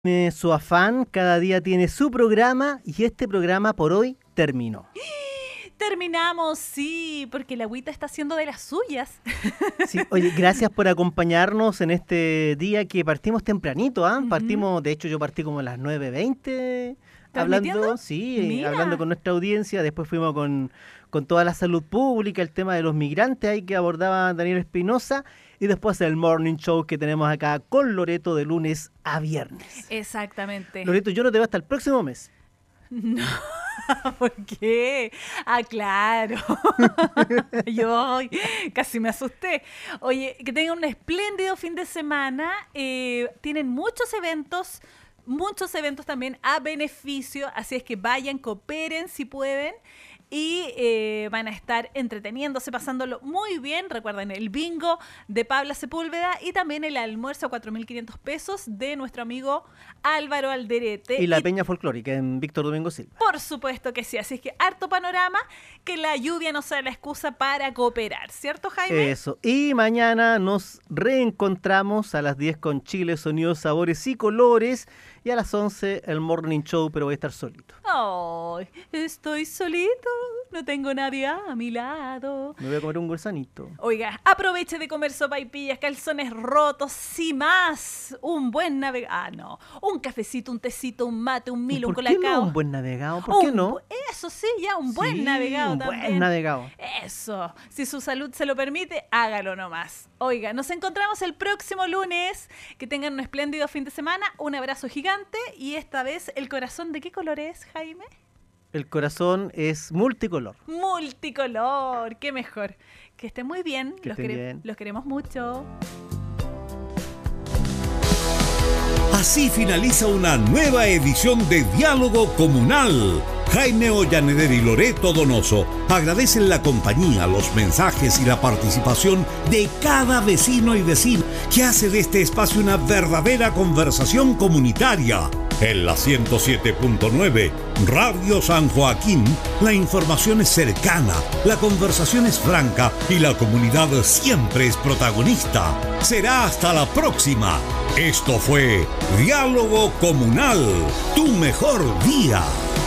Su afán, cada día tiene su programa y este programa por hoy terminó. Terminamos, sí, porque la agüita está haciendo de las suyas. Sí, oye, gracias por acompañarnos en este día que partimos tempranito, ¿ah? Partimos, de hecho yo partí como a las 9:20 hablando, sí, hablando con nuestra audiencia, después fuimos con toda la salud pública, el tema de los migrantes ahí que abordaba Daniel Espinosa, y después el Morning Show que tenemos acá con Loreto de lunes a viernes. Exactamente. Loreto, yo no te veo hasta el próximo mes. No, ¿por qué? Ah, claro. Yo casi me asusté. Oye, que tengan un espléndido fin de semana. Tienen muchos eventos también a beneficio, así es que vayan, cooperen si pueden. Y van a estar entreteniéndose, pasándolo muy bien. Recuerden el bingo de Pabla Sepúlveda y también el almuerzo a 4.500 pesos de nuestro amigo Álvaro Alderete. Y la peña folclórica en Víctor Domingo Silva. Por supuesto que sí. Así es que harto panorama, que la lluvia no sea la excusa para cooperar. ¿Cierto, Jaime? Eso. Y mañana nos reencontramos a las 10 con Chile, Sonidos, Sabores y Colores. Y a las 11 el Morning Show, pero voy a estar solito. ¡Ay! Estoy solito. No tengo nadie a mi lado. Me voy a comer un gusanito. Oiga, aproveche de comer sopaipillas, calzones rotos, sin más. Un buen navegado. Ah, no. Un cafecito, un tecito, un mate, un milo, un colacao. ¿Por qué no un buen navegado? ¿Por qué no? Eso sí, ya, un buen navegado también. Un buen navegado. Eso. Si su salud se lo permite, hágalo nomás. Oiga, nos encontramos el próximo lunes. Que tengan un espléndido fin de semana. Un abrazo gigante. Y esta vez, ¿el corazón de qué color es, Jaime? El corazón es multicolor. Multicolor, qué mejor. Que esté muy bien. Los queremos mucho. Así finaliza una nueva edición de Diálogo Comunal. Jaime Ollaneder y Loreto Donoso agradecen la compañía, los mensajes y la participación de cada vecino y vecina que hace de este espacio una verdadera conversación comunitaria. En la 107.9, Radio San Joaquín, la información es cercana, la conversación es franca y la comunidad siempre es protagonista. Será hasta la próxima. Esto fue Diálogo Comunal, tu mejor día.